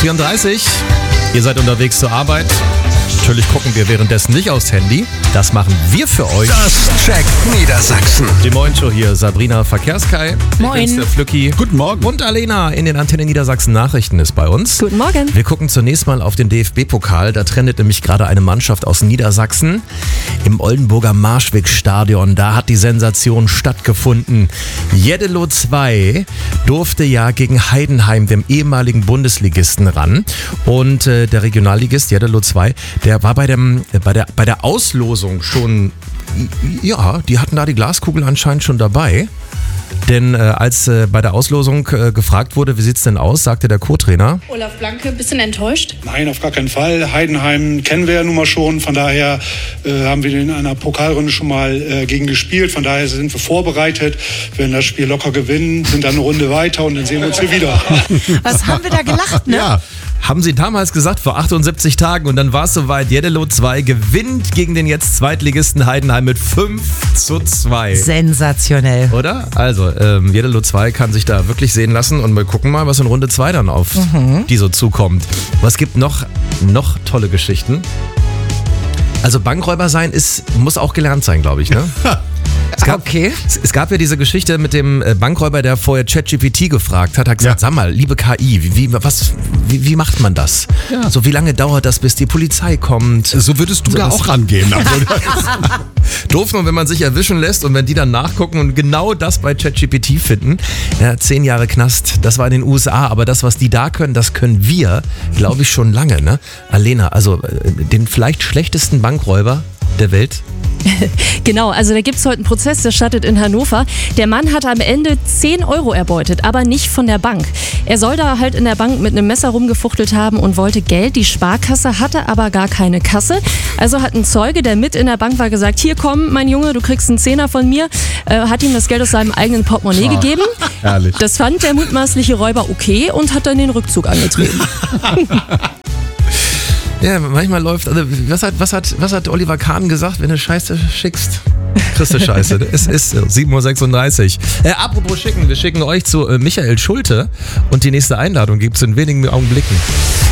7:34 Uhr. Ihr seid unterwegs zur Arbeit. Natürlich gucken wir währenddessen nicht aufs Handy. Das machen wir für euch. Das checkt Niedersachsen. Die Moin-Show hier. Sabrina Verkehrskai. Moin. Der Flücki. Guten Morgen. Und Alena in den Antenne Niedersachsen Nachrichten ist bei uns. Guten Morgen. Wir gucken zunächst mal auf den DFB-Pokal. Da trendet nämlich gerade eine Mannschaft aus Niedersachsen im Oldenburger Marschweg-Stadion. Da hat die Sensation stattgefunden. Jeddelo 2 durfte ja gegen Heidenheim, dem ehemaligen Bundesligisten, ran. Und der Regionalligist Jeddelo 2, der war bei der Auslosung schon, ja, die hatten da die Glaskugel anscheinend schon dabei. Denn als bei der Auslosung gefragt wurde, wie sieht's denn aus, sagte der Co-Trainer: Olaf Blanke, bisschen enttäuscht? Nein, auf gar keinen Fall. Heidenheim kennen wir ja nun mal schon. Von daher haben wir in einer Pokalrunde schon mal gegen gespielt. Von daher sind wir vorbereitet. Wir werden das Spiel locker gewinnen, sind dann eine Runde weiter und dann sehen wir uns hier wieder. Was haben wir da gelacht, ne? Ja, haben sie damals gesagt, vor 78 Tagen. Und dann war es soweit. Jeddelo 2 gewinnt gegen den jetzt Zweitligisten Heidenheim mit 5:2. Sensationell. Oder? Also, Jeddelo 2 kann sich da wirklich sehen lassen. Und wir gucken mal, was in Runde 2 dann auf die so zukommt. Was gibt noch tolle Geschichten? Also Bankräuber sein muss auch gelernt sein, glaube ich, ne? Es gab ja diese Geschichte mit dem Bankräuber, der vorher ChatGPT gefragt hat gesagt, sag mal, liebe KI, wie macht man das? Ja. So, wie lange dauert das, bis die Polizei kommt? So würdest du da auch rangehen. Doof nur, wenn man sich erwischen lässt und wenn die dann nachgucken und genau das bei ChatGPT finden. Ja, 10 Jahre Knast, das war in den USA, aber das, was die da können, das können wir, glaube ich, schon lange, ne? Alena, also den vielleicht schlechtesten Bankräuber der Welt. Genau, also da gibt es heute einen Prozess, der startet in Hannover. Der Mann hat am Ende 10 Euro erbeutet, aber nicht von der Bank. Er soll da halt in der Bank mit einem Messer rumgefuchtelt haben und wollte Geld. Die Sparkasse hatte aber gar keine Kasse. Also hat ein Zeuge, der mit in der Bank war, gesagt, hier komm, mein Junge, du kriegst einen Zehner von mir. Hat ihm das Geld aus seinem eigenen Portemonnaie gegeben. Herrlich. Das fand der mutmaßliche Räuber okay und hat dann den Rückzug angetreten. Ja, manchmal läuft, also was hat Oliver Kahn gesagt, wenn du Scheiße schickst? Kriegst du Scheiße. Es ist 7:36 Uhr. Apropos schicken, wir schicken euch zu Michael Schulte und die nächste Einladung gibt es in wenigen Augenblicken.